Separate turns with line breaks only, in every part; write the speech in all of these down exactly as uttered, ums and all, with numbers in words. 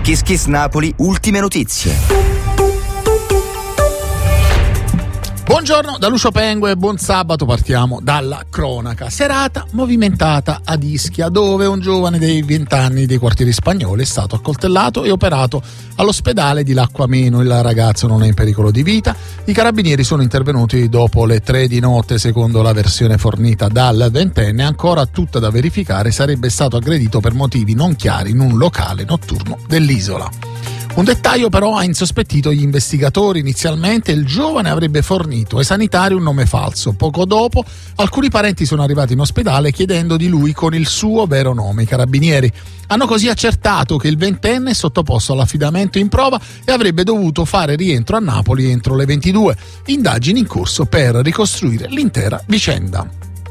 Kiss Kiss Napoli, ultime notizie.
Buongiorno da Lucio Pengue, buon sabato, partiamo dalla cronaca. Serata movimentata ad Ischia, dove un giovane dei vent'anni dei quartieri spagnoli è stato accoltellato e operato all'ospedale di Lacquameno. Il ragazzo non è in pericolo di vita. I carabinieri sono intervenuti dopo le tre di notte, secondo la versione fornita dal ventenne, ancora tutta da verificare. Sarebbe stato aggredito per motivi non chiari in un locale notturno dell'isola. Un dettaglio però ha insospettito gli investigatori. Inizialmente il giovane avrebbe fornito ai sanitari un nome falso. Poco dopo alcuni parenti sono arrivati in ospedale chiedendo di lui con il suo vero nome. I carabinieri hanno così accertato che il ventenne è sottoposto all'affidamento in prova e avrebbe dovuto fare rientro a Napoli entro le ventidue. Indagini in corso per ricostruire l'intera vicenda.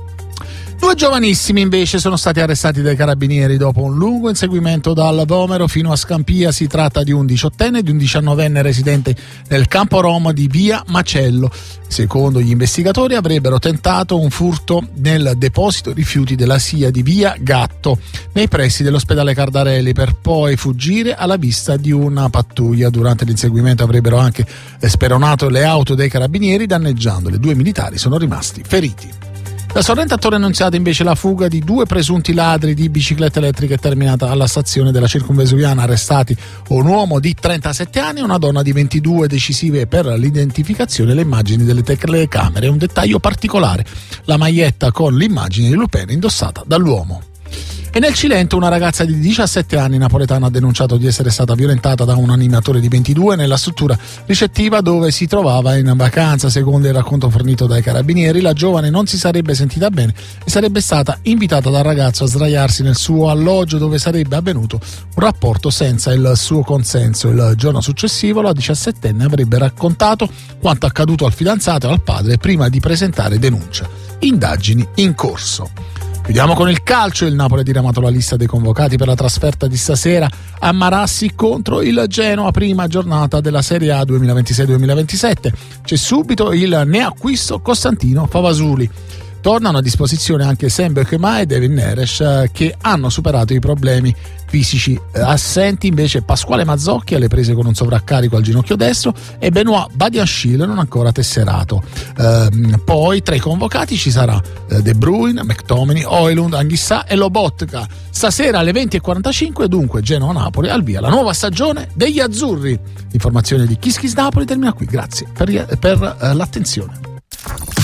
Due giovanissimi invece sono stati arrestati dai carabinieri dopo un lungo inseguimento dal Vomero fino a Scampia. Si tratta di un diciottenne e di un diciannovenne residente nel campo Rom di via Macello. Secondo gli investigatori avrebbero tentato un furto nel deposito rifiuti della S I A di via Gatto, nei pressi dell'ospedale Cardarelli, per poi fuggire alla vista di una pattuglia. Durante l'inseguimento avrebbero anche speronato le auto dei carabinieri, danneggiandole. Due militari sono rimasti feriti. Da Sorrento a Torre Annunziata invece la fuga di due presunti ladri di biciclette elettriche è terminata alla stazione della Circumvesuviana. Arrestati un uomo di trentasette anni e una donna di ventidue, decisive per l'identificazione le immagini delle telecamere. Un dettaglio particolare: la maglietta con l'immagine di Lupin indossata dall'uomo. E nel Cilento una ragazza di diciassette anni napoletana ha denunciato di essere stata violentata da un animatore di ventidue nella struttura ricettiva dove si trovava in vacanza. Secondo il racconto fornito dai carabinieri, la giovane non si sarebbe sentita bene e sarebbe stata invitata dal ragazzo a sdraiarsi nel suo alloggio, dove sarebbe avvenuto un rapporto senza il suo consenso. Il giorno successivo la diciassettenne avrebbe raccontato quanto accaduto al fidanzato e al padre prima di presentare denuncia. Indagini in corso. Chiudiamo con il calcio. Il Napoli ha diramato la lista dei convocati per la trasferta di stasera a Marassi contro il Genoa, prima giornata della Serie A duemilaventisei duemilaventisette. C'è subito il neacquisto Costantino Favasuli. Tornano a disposizione anche Sam Bekema e Devin Neres, che hanno superato i problemi fisici. Assenti invece Pasquale Mazzocchi alle prese con un sovraccarico al ginocchio destro e Benoit Badiashile non ancora tesserato. Ehm, poi tra i convocati ci sarà eh, De Bruyne, McTominay, Højlund, Anghissà e Lobotka. Stasera alle venti e quarantacinque dunque Genoa-Napoli, al via la nuova stagione degli azzurri. L'informazione di Kiss Kiss Napoli termina qui. Grazie per, per eh, l'attenzione.